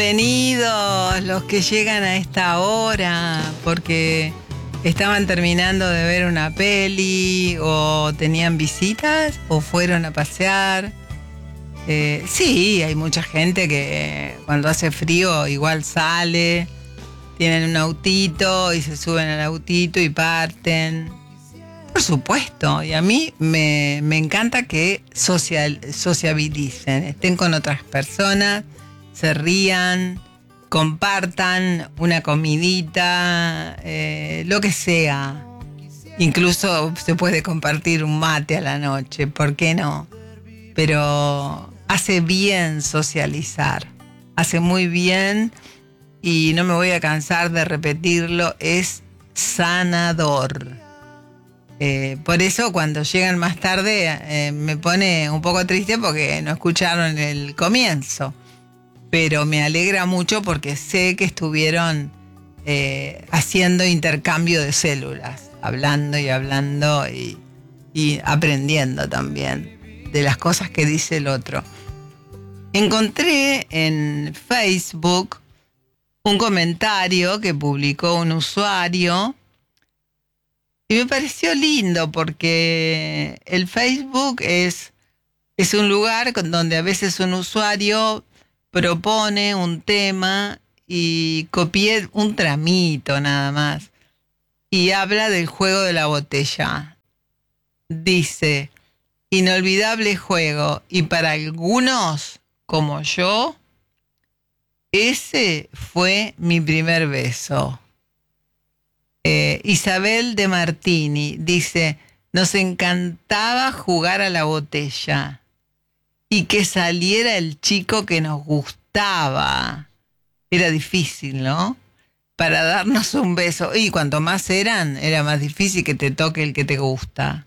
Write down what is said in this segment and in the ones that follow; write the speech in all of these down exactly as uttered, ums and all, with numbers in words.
Bienvenidos los que llegan a esta hora porque estaban terminando de ver una peli o tenían visitas o fueron a pasear. Eh, sí, hay mucha gente que cuando hace frío igual sale, tienen un autito y se suben al autito y parten. Por supuesto, y a mí me, me encanta que social, sociabilicen, estén con otras personas, se rían, compartan una comidita, eh, lo que sea. Incluso se puede compartir un mate a la noche, ¿por qué no? Pero hace bien socializar, hace muy bien y no me voy a cansar de repetirlo, es sanador. Eh, por eso cuando llegan más tarde eh, me pone un poco triste porque no escucharon el comienzo. Pero me alegra mucho porque sé que estuvieron eh, haciendo intercambio de células, hablando y hablando y, y aprendiendo también de las cosas que dice el otro. Encontré en Facebook un comentario que publicó un usuario y me pareció lindo porque el Facebook es, es un lugar donde a veces un usuario propone un tema y copié un tramito nada más y habla del juego de la botella. Dice, inolvidable juego y para algunos, como yo, ese fue mi primer beso. Eh, Isabel de Martini dice, nos encantaba jugar a la botella y que saliera el chico que nos gustaba. Era difícil, ¿no? Para darnos un beso. Y cuanto más eran, era más difícil que te toque el que te gusta.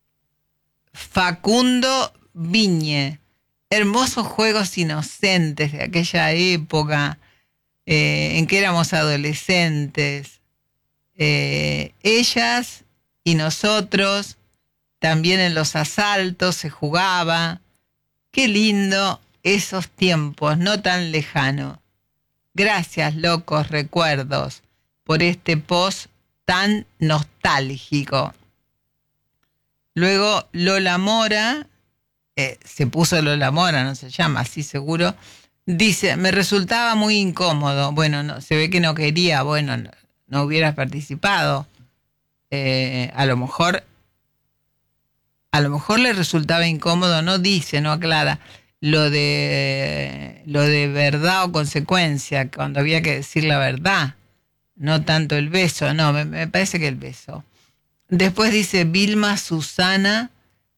Facundo Viñe. Hermosos juegos inocentes de aquella época eh, en que éramos adolescentes. Eh, ellas y nosotros, también en los asaltos se jugaba. Qué lindo esos tiempos, no tan lejanos. Gracias, locos recuerdos, por este post tan nostálgico. Luego Lola Mora, eh, se puso Lola Mora, no se llama así seguro, dice, me resultaba muy incómodo. Bueno, no, se ve que no quería, bueno, no, no hubieras participado. Eh, a lo mejor... A lo mejor le resultaba incómodo, no dice, no aclara, lo de, lo de verdad o consecuencia, cuando había que decir la verdad, no tanto el beso, no, me, me parece que el beso. Después dice Vilma Susana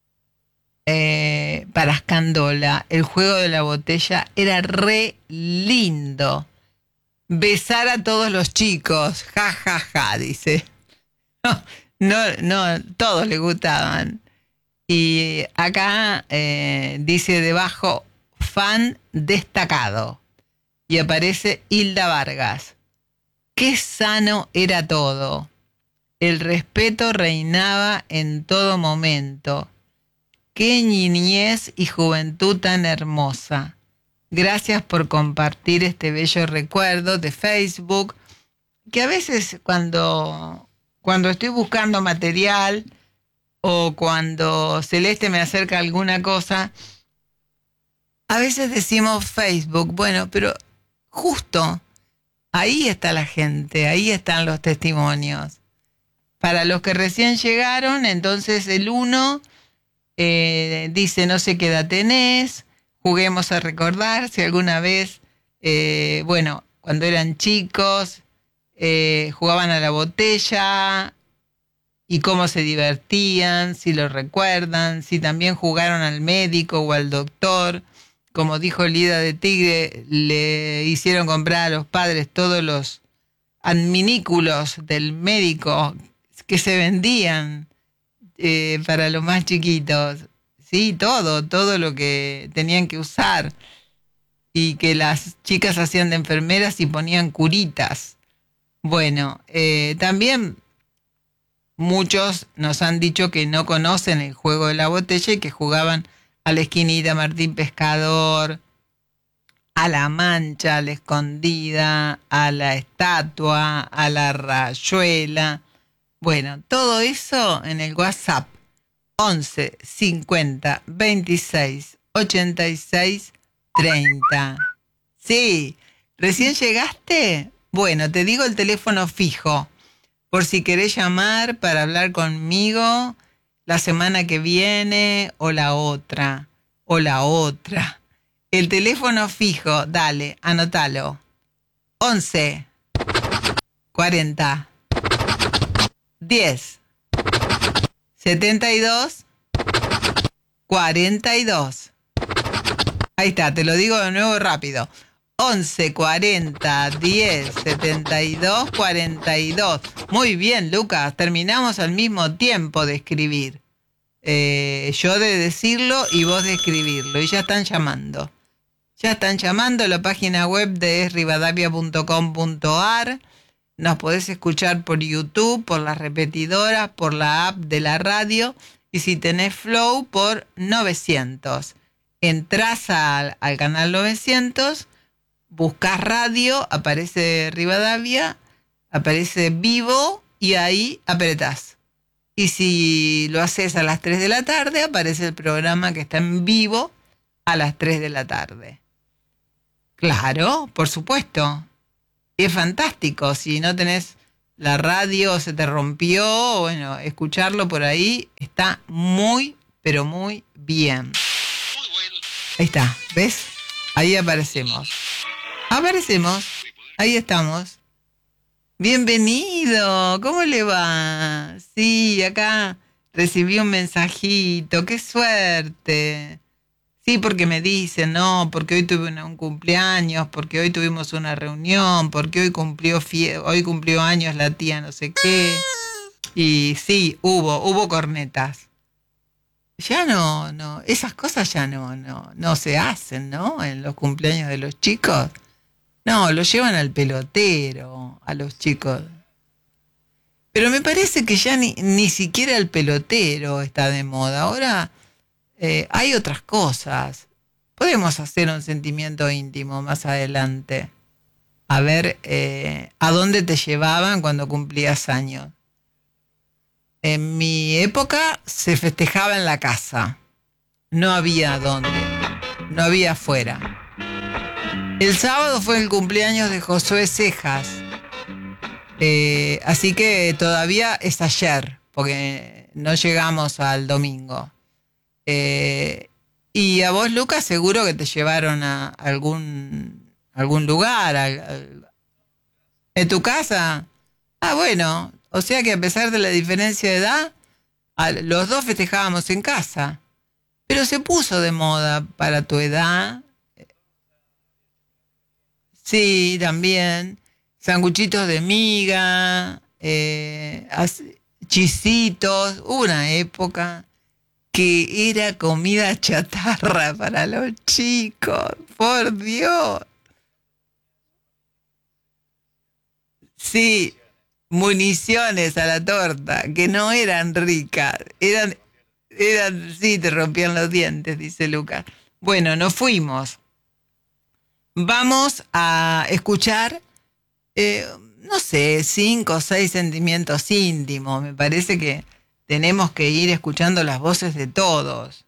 eh, Parascandola, el juego de la botella era re lindo. Besar a todos los chicos, ja, ja, ja, dice. No, no, no, todos le gustaban. Y acá eh, dice debajo, fan destacado. Y aparece Hilda Vargas. Qué sano era todo. El respeto reinaba en todo momento. Qué niñez y juventud tan hermosa. Gracias por compartir este bello recuerdo de Facebook, que a veces cuando, cuando estoy buscando material o cuando Celeste me acerca alguna cosa, a veces decimos Facebook, bueno, pero justo ahí está la gente, ahí están los testimonios. Para los que recién llegaron, entonces el uno eh, dice no sé qué edad tenés, juguemos a recordar si alguna vez, eh, bueno, cuando eran chicos, eh, jugaban a la botella y cómo se divertían, si lo recuerdan, si también jugaron al médico o al doctor. Como dijo Lida de Tigre, le hicieron comprar a los padres todos los adminículos del médico que se vendían eh, para los más chiquitos. Sí, todo, todo lo que tenían que usar. Y que las chicas hacían de enfermeras y ponían curitas. Bueno, eh, también muchos nos han dicho que no conocen el juego de la botella y que jugaban a la esquinita Martín Pescador, a la Mancha, a la Escondida, a la Estatua, a la Rayuela. Bueno, todo eso en el WhatsApp once cincuenta veintiséis ochenta y seis treinta. Sí, ¿recién llegaste? Bueno, te digo el teléfono fijo, por si querés llamar para hablar conmigo la semana que viene o la otra, o la otra. El teléfono fijo, dale, anótalo. once cuarenta diez setenta y dos cuarenta y dos. Ahí está, te lo digo de nuevo rápido. once cuarenta diez setenta y dos cuarenta y dos. Muy bien, Lucas, terminamos al mismo tiempo de escribir. Eh, yo de decirlo y vos de escribirlo. Y ya están llamando. Ya están llamando. La página web de es rivadavia punto com punto ar. Nos podés escuchar por YouTube, por las repetidoras, por la app de la radio. Y si tenés Flow, por novecientos. Entrás al, al canal novecientos, buscas radio, aparece Rivadavia, aparece vivo y ahí apretás. Y si lo haces a las tres de la tarde, aparece el programa que está en vivo a las tres de la tarde. Claro, por supuesto. Es fantástico. Si no tenés la radio, se te rompió, bueno, escucharlo por ahí está muy, pero muy bien. Ahí está, ¿ves? Ahí aparecemos. Aparecemos. Ahí estamos. Bienvenido. ¿Cómo le va? Sí, acá recibí un mensajito. ¡Qué suerte! Sí, porque me dicen, no, porque hoy tuve una, un cumpleaños, porque hoy tuvimos una reunión, porque hoy cumplió fie- hoy cumplió años la tía no sé qué. Y sí, hubo, hubo cornetas. Ya no, no, esas cosas ya no, no, no se hacen, ¿no? En los cumpleaños de los chicos. No, los llevan al pelotero, a los chicos. Pero me parece que ya ni, ni siquiera el pelotero está de moda. Ahora eh, hay otras cosas. Podemos hacer un sentimiento íntimo más adelante. A ver eh, a dónde te llevaban cuando cumplías años. En mi época se festejaba en la casa. No había dónde. No había afuera. El sábado fue el cumpleaños de Josué Cejas. Eh, así que todavía es ayer, porque no llegamos al domingo. Eh, y a vos, Lucas, seguro que te llevaron a algún, algún lugar. A, a, ¿en tu casa? Ah, bueno. O sea que a pesar de la diferencia de edad, a, los dos festejábamos en casa. Pero se puso de moda para tu edad. Sí, también. Sanguchitos de miga, eh, chisitos. Hubo una época que era comida chatarra para los chicos. Por Dios. Sí, municiones a la torta, que no eran ricas. Eran, eran, sí, te rompían los dientes, dice Lucas. Bueno, nos fuimos. Vamos a escuchar, eh, no sé, cinco o seis sentimientos íntimos. Me parece que tenemos que ir escuchando las voces de todos.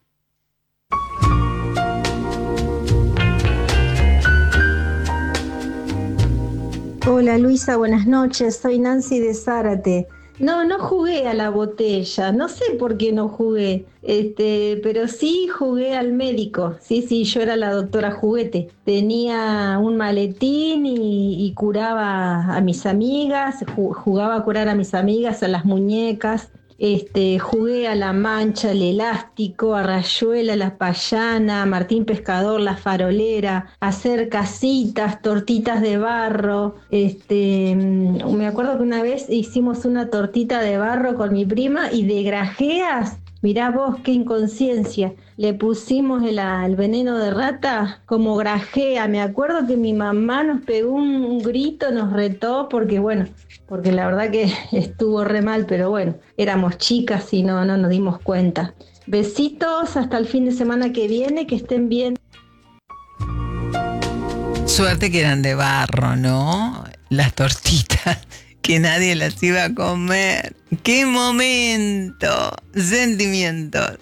Hola Luisa, buenas noches. Soy Nancy de Zárate. No, no jugué a la botella, no sé por qué no jugué, este, pero sí jugué al médico. Sí, sí, yo era la doctora Juguete. Tenía un maletín y, y curaba a mis amigas, ju- jugaba a curar a mis amigas, a las muñecas. Este, jugué a La Mancha, el Elástico, a Rayuela, la Payana, a Martín Pescador, la Farolera, a hacer casitas, tortitas de barro. Este, mm, me acuerdo que una vez hicimos una tortita de barro con mi prima y de grajeas, mirá vos qué inconsciencia, le pusimos el, el veneno de rata como grajea. Me acuerdo que mi mamá nos pegó un, un grito, nos retó porque bueno, porque la verdad que estuvo re mal, pero bueno, éramos chicas y no, no nos dimos cuenta. Besitos, hasta el fin de semana que viene, que estén bien. Suerte que eran de barro, ¿no? Las tortitas, que nadie las iba a comer. ¡Qué momento! Sentimientos.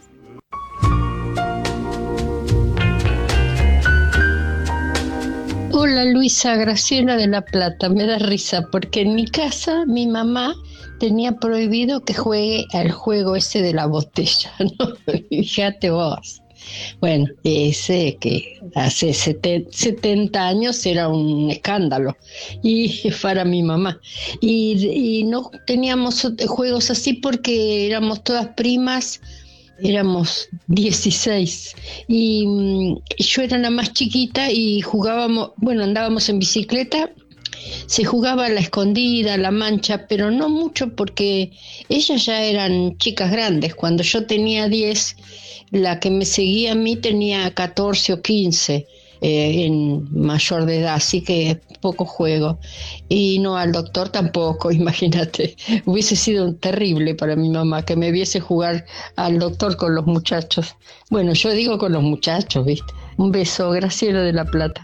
Hola Luisa, Graciela de La Plata. Me da risa porque en mi casa mi mamá tenía prohibido que juegue al juego ese de la botella, ¿no? Fíjate vos. Bueno, ese que hace setenta años era un escándalo y para mi mamá. Y, y no teníamos juegos así porque éramos todas primas, éramos dieciséis y, y yo era la más chiquita y jugábamos, bueno, andábamos en bicicleta. Se jugaba a la escondida, a la mancha, pero no mucho porque ellas ya eran chicas grandes. Cuando yo tenía diez, la que me seguía a mí tenía catorce o quince eh, en mayor de edad, así que poco juego. Y no, al doctor tampoco, imagínate. Hubiese sido terrible para mi mamá que me viese jugar al doctor con los muchachos. Bueno, yo digo con los muchachos, ¿viste? Un beso, Graciela de La Plata.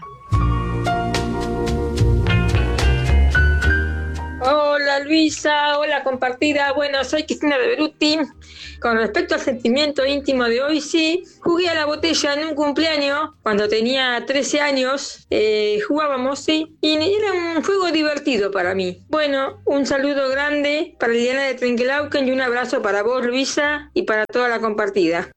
Hola Luisa, hola compartida. Bueno, soy Cristina de Beruti. Con respecto al sentimiento íntimo de hoy, sí, jugué a la botella en un cumpleaños cuando tenía trece años. Eh, jugábamos, sí, y era un juego divertido para mí. Bueno, un saludo grande para Liliana de Trenquelauquen y un abrazo para vos, Luisa, y para toda la compartida.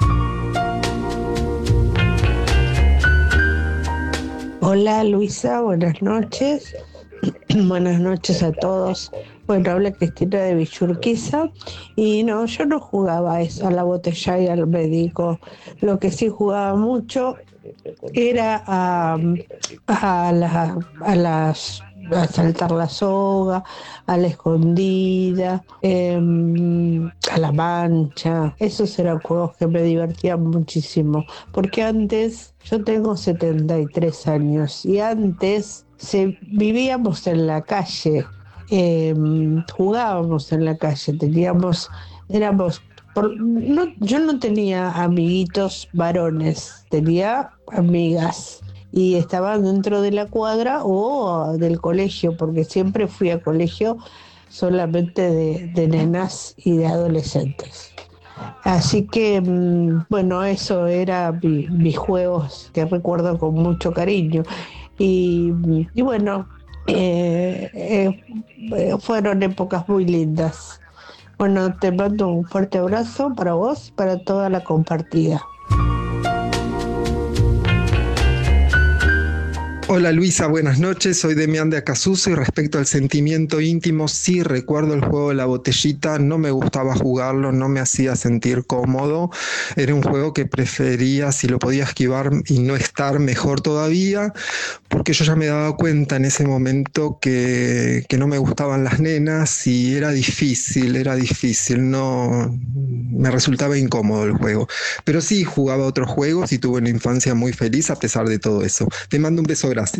Hola Luisa, buenas noches. Buenas noches a todos. Bueno, habla Cristina de Villurquiza y no, yo no jugaba eso, a la botella y al médico. Lo que sí jugaba mucho era a, a, la, a las a saltar la soga, a la escondida, eh, a la mancha. Esos eran juegos que me divertían muchísimo, porque antes, yo tengo setenta y tres años y antes se, vivíamos en la calle, eh, jugábamos en la calle, teníamos, éramos, por, no, yo no tenía amiguitos varones, tenía amigas y estaban dentro de la cuadra o del colegio, porque siempre fui a colegio solamente de, de nenas y de adolescentes. Así que, bueno, eso era mi, mis juegos que recuerdo con mucho cariño. Y, y bueno, eh, eh, fueron épocas muy lindas. Bueno, te mando un fuerte abrazo para vos, para toda la compartida. Hola Luisa, buenas noches, soy Demián de Acasuso y respecto al sentimiento íntimo, sí recuerdo el juego de la botellita, no me gustaba jugarlo, no me hacía sentir cómodo, era un juego que prefería, si lo podía esquivar y no estar, mejor todavía, porque yo ya me daba cuenta en ese momento que, que no me gustaban las nenas y era difícil, era difícil, no, me resultaba incómodo el juego, pero sí jugaba otros juegos y tuve una infancia muy feliz a pesar de todo eso. Te mando un beso grande.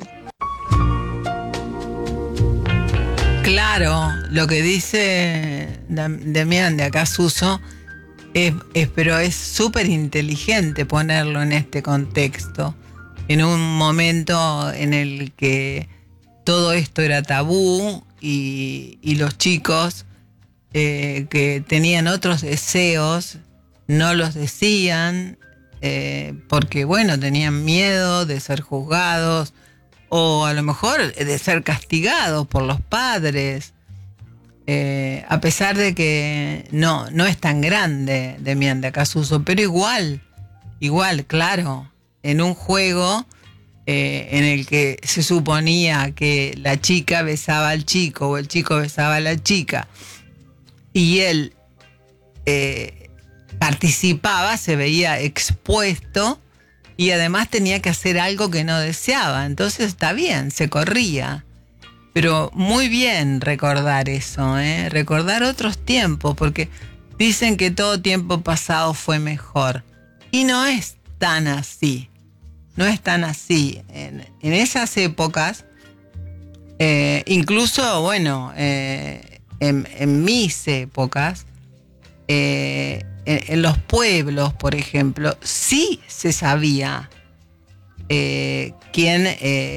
Claro, lo que dice Demián de Acasuso es, es, pero es súper inteligente ponerlo en este contexto, en un momento en el que todo esto era tabú y, y los chicos eh, que tenían otros deseos no los decían eh, porque, bueno, tenían miedo de ser juzgados o a lo mejor de ser castigados por los padres, eh, a pesar de que no, no es tan grande Demián de Acasuso, pero igual, igual, claro, en un juego eh, en el que se suponía que la chica besaba al chico o el chico besaba a la chica y él eh, participaba, se veía expuesto, y además tenía que hacer algo que no deseaba. Entonces está bien, se corría. Pero muy bien recordar eso, ¿eh? Recordar otros tiempos, porque dicen que todo tiempo pasado fue mejor. Y no es tan así. No es tan así. En, en esas épocas, eh, incluso, bueno, eh, en, en mis épocas, eh, En, en los pueblos, por ejemplo, sí se sabía eh, quién eh,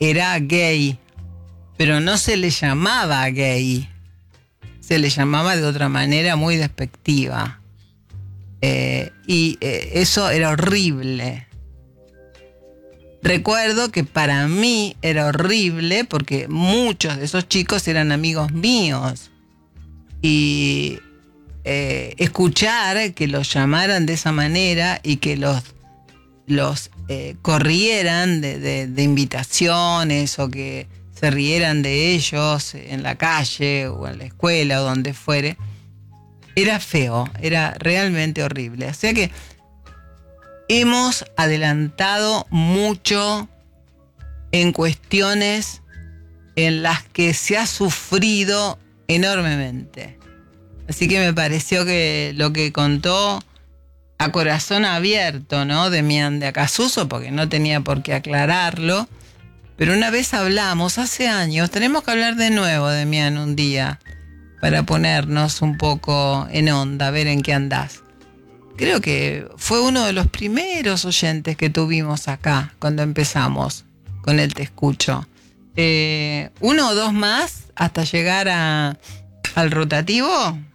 era gay, pero no se le llamaba gay, se le llamaba de otra manera muy despectiva. Eh, y eh, eso era horrible. Recuerdo que para mí era horrible porque muchos de esos chicos eran amigos míos. Y eh, escuchar que los llamaran de esa manera y que los, los eh, corrieran de, de, de invitaciones o que se rieran de ellos en la calle o en la escuela o donde fuere, era feo, era realmente horrible. O sea que hemos adelantado mucho en cuestiones en las que se ha sufrido enormemente. Así que me pareció que lo que contó a corazón abierto, ¿no?, Demián de Acasuso, porque no tenía por qué aclararlo, pero una vez hablamos, hace años, tenemos que hablar de nuevo, Demián, un día, para ponernos un poco en onda, a ver en qué andás. Creo que fue uno de los primeros oyentes que tuvimos acá cuando empezamos con el Te Escucho. Eh, ¿Uno o dos más hasta llegar a, al rotativo?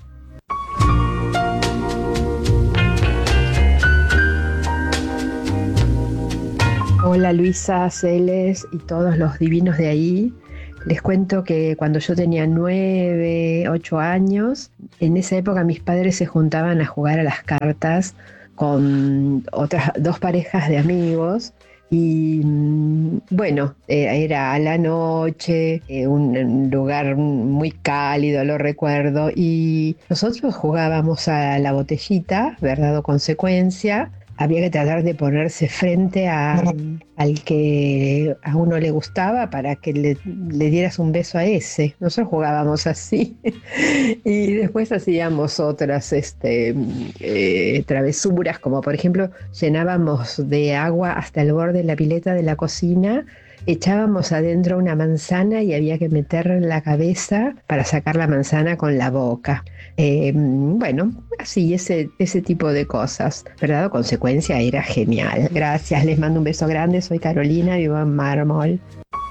Hola Luisa, Celes y todos los divinos de ahí. Les cuento que cuando yo tenía nueve, ocho años, en esa época mis padres se juntaban a jugar a las cartas con otras dos parejas de amigos y bueno, eh, era a la noche, eh, un lugar muy cálido, lo recuerdo, y nosotros jugábamos a la botellita, verdad o consecuencia. Había que tratar de ponerse frente a, al que a uno le gustaba para que le, le dieras un beso a ese. Nosotros jugábamos así y después hacíamos otras este, eh, travesuras, como por ejemplo llenábamos de agua hasta el borde de la pileta de la cocina, echábamos adentro una manzana y había que meterla en la cabeza para sacar la manzana con la boca. Eh, bueno, así, ese, ese tipo de cosas, ¿verdad? O consecuencia, era genial. Gracias, les mando un beso grande. Soy Carolina, vivo en Mármol.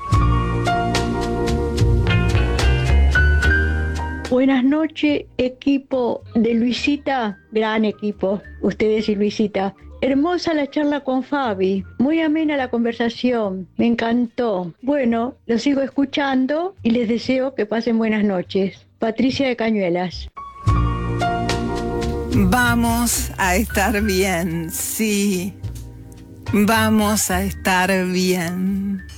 Buenas noches, equipo de Luisita, gran equipo, ustedes y Luisita. Hermosa la charla con Fabi, muy amena la conversación, me encantó. Bueno, lo sigo escuchando y les deseo que pasen buenas noches. Patricia de Cañuelas. Vamos a estar bien, sí. Vamos a estar bien.